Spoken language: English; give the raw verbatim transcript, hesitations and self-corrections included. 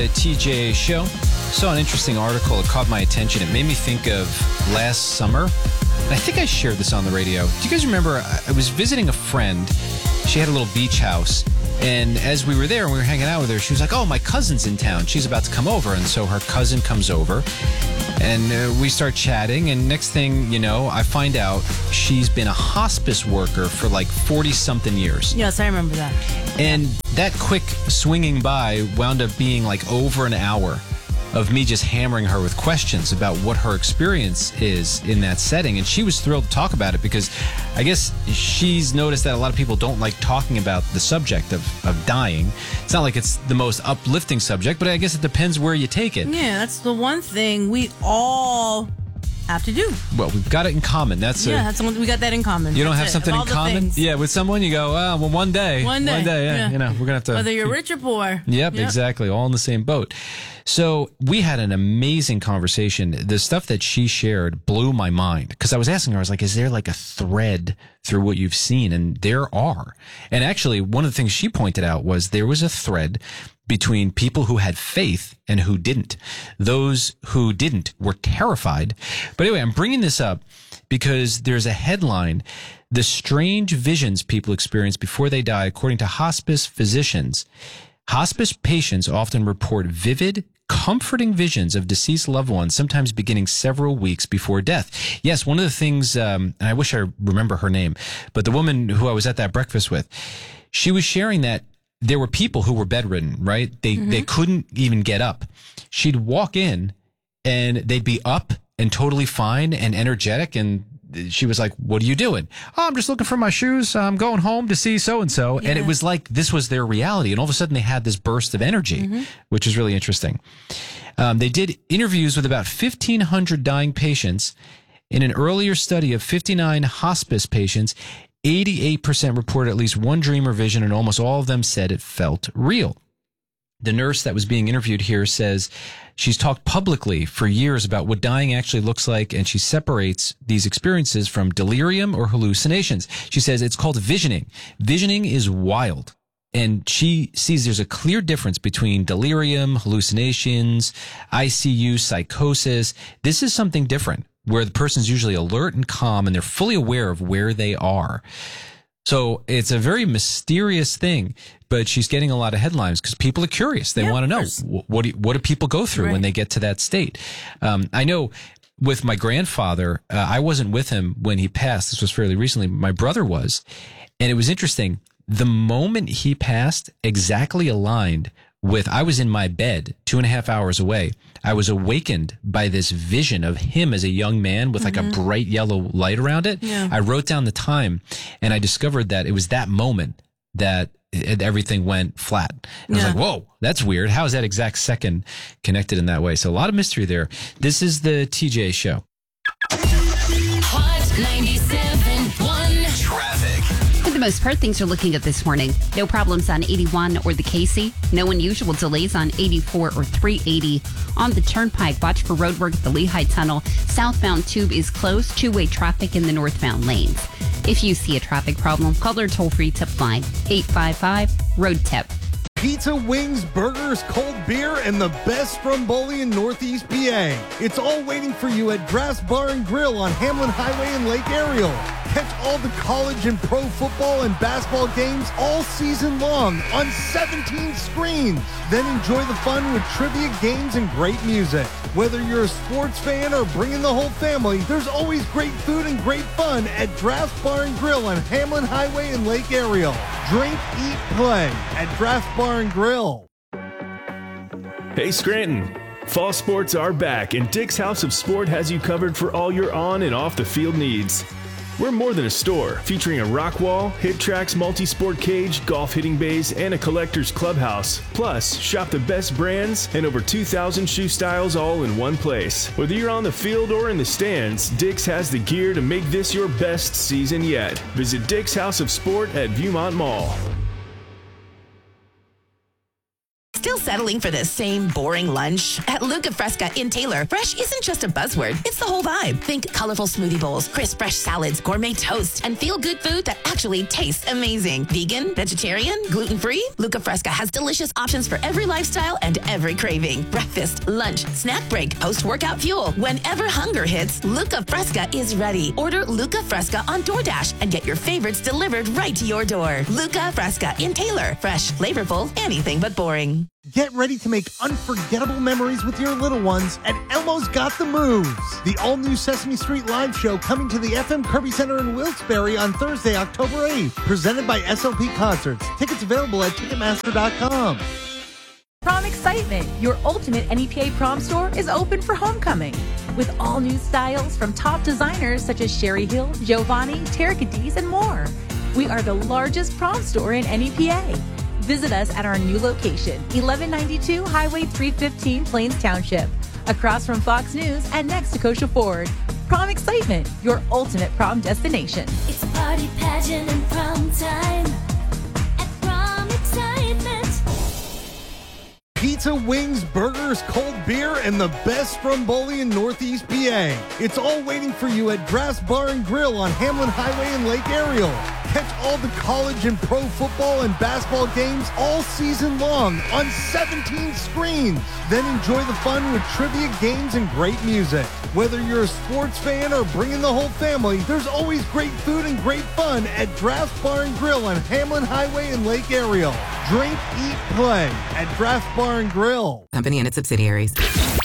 The T J Show. Saw an interesting article. It caught my attention. It made me think of last summer. I think I shared this on the radio. Do you guys remember? I was visiting a friend. She had a little beach house. And as we were there and we were hanging out with her, she was like, oh, my cousin's in town. She's about to come over. And so her cousin comes over. And uh, we start chatting. And next thing you know, I find out she's been a hospice worker for like forty-something years. Yes, I remember that. And that quick swinging by wound up being like over an hour of me just hammering her with questions about what her experience is in that setting. And she was thrilled to talk about it because I guess she's noticed that a lot of people don't like talking about the subject of, of dying. It's not like it's the most uplifting subject, but I guess it depends where you take it. Yeah, that's the one thing we all have to do. Well, we've got it in common. That's yeah, a, that's one, we got that in common. You don't That's have it. something Of in all the common? things. Yeah, with someone you go, oh, well, one day. One day. One day, yeah. Yeah. You know, we're going to have to. Whether you're rich or poor. Yep, exactly. All in the same boat. So we had an amazing conversation. The stuff that she shared blew my mind because I was asking her, I was like, is there like a thread through what you've seen? And there are. And actually, one of the things she pointed out was there was a thread between people who had faith and who didn't. Those who didn't were terrified. But anyway, I'm bringing this up because there's a headline, The Strange Visions People Experience Before They Die, according to hospice physicians. Hospice patients often report vivid, comforting visions of deceased loved ones, sometimes beginning several weeks before death. Yes, one of the things, um, and I wish I remember her name, but the woman who I was at that breakfast with, she was sharing that there were people who were bedridden, right? They mm-hmm. they couldn't even get up. She'd walk in and they'd be up and totally fine and energetic. And she was like, what are you doing? Oh, I'm just looking for my shoes. I'm going home to see so-and-so. Yeah. And it was like this was their reality. And all of a sudden they had this burst of energy, mm-hmm. which is really interesting. Um, they did interviews with about fifteen hundred dying patients. In an earlier study of fifty-nine hospice patients, eighty-eight percent reported at least one dream or vision, and almost all of them said it felt real. The nurse that was being interviewed here says she's talked publicly for years about what dying actually looks like, and she separates these experiences from delirium or hallucinations. She says it's called visioning. Visioning is wild. And she sees there's a clear difference between delirium, hallucinations, I C U, psychosis. This is something different, where the person's usually alert and calm and they're fully aware of where they are. So it's a very mysterious thing, but she's getting a lot of headlines because people are curious. They yeah, want to know, what do, what do people go through right. when they get to that state? Um, I know with my grandfather, uh, I wasn't with him when he passed. This was fairly recently. My brother was. And it was interesting. The moment he passed exactly aligned with, I was in my bed two and a half hours away. I was awakened by this vision of him as a young man with like mm-hmm. a bright yellow light around it. Yeah. I wrote down the time and I discovered that it was that moment that it, everything went flat. And yeah. I was like, whoa, that's weird. How is that exact second connected in that way? So a lot of mystery there. This is the T J Show. Hot ninety-seven point one Traffic. For the most part, things are looking good this morning. No problems on eighty-one or the Casey. No unusual delays on eighty-four or three eighty. On the Turnpike, watch for road work at the Lehigh Tunnel. Southbound tube is closed. Two-way traffic in the northbound lanes. If you see a traffic problem, call our toll-free tip line, eight five five, road tip. Pizza, wings, burgers, cold beer, and the best Stromboli in Northeast P A. It's all waiting for you at Draft's Bar and Grill on Hamlin Highway in Lake Ariel. Catch all the college and pro football and basketball games all season long on seventeen screens. Then enjoy the fun with trivia games and great music. Whether you're a sports fan or bringing the whole family, there's always great food and great fun at Draft's Bar and Grill on Hamlin Highway in Lake Ariel. Drink, eat, play at Draft Bar and Grill. Hey Scranton, fall sports are back and Dick's House of Sport has you covered for all your on and off the field needs. We're more than a store, featuring a rock wall, hit tracks, multi-sport cage, golf hitting bays, and a collector's clubhouse. Plus, shop the best brands and over two thousand shoe styles all in one place. Whether you're on the field or in the stands, Dick's has the gear to make this your best season yet. Visit Dick's House of Sport at Viewmont Mall. Still settling for the same boring lunch? At Luca Fresca in Taylor, fresh isn't just a buzzword, it's the whole vibe. Think colorful smoothie bowls, crisp fresh salads, gourmet toast, and feel-good food that actually tastes amazing. Vegan, vegetarian, gluten-free? Luca Fresca has delicious options for every lifestyle and every craving. Breakfast, lunch, snack break, post-workout fuel. Whenever hunger hits, Luca Fresca is ready. Order Luca Fresca on DoorDash and get your favorites delivered right to your door. Luca Fresca in Taylor. Fresh, flavorful, anything but boring. Get ready to make unforgettable memories with your little ones at Elmo's Got the Moves. The all-new Sesame Street live show coming to the F M Kirby Center in Wilkes-Barre on Thursday, October eighth. Presented by S L P Concerts. Tickets available at Ticketmaster dot com. Prom Excitement, your ultimate N E P A prom store, is open for homecoming. With all new styles from top designers such as Sherry Hill, Giovanni, Terika Dees, and more. We are the largest prom store in N E P A. Visit us at our new location, eleven ninety-two Highway three fifteen, Plains Township, across from Fox News and next to Kosher Ford. Prom Excitement, your ultimate prom destination. It's a party pageant and prom time at Prom Excitement. Pizza, wings, burgers, cold beer, and the best Stromboli in Northeast P A. It's all waiting for you at Draft's Bar and Grill on Hamlin Highway in Lake Ariel. Catch all the college and pro football and basketball games all season long on seventeen screens. Then enjoy the fun with trivia, games, and great music. Whether you're a sports fan or bringing the whole family, there's always great food and great fun at Draft Bar and Grill on Hamlin Highway in Lake Ariel. Drink, eat, play at Draft Bar and Grill. Company and its subsidiaries.